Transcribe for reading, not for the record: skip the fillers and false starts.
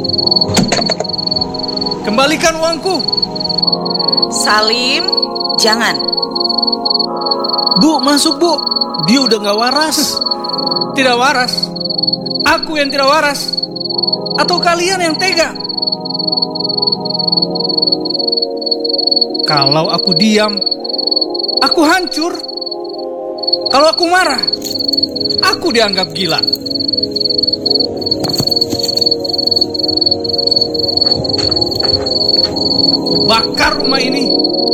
Kembalikan uangku. Salim, jangan. Bu, masuk bu. Dia udah gak waras. Tidak waras? Aku yang tidak waras? Atau kalian yang tega? Kalau aku diam, aku hancur. Kalau aku marah, aku dianggap gila. Bakar rumah ini.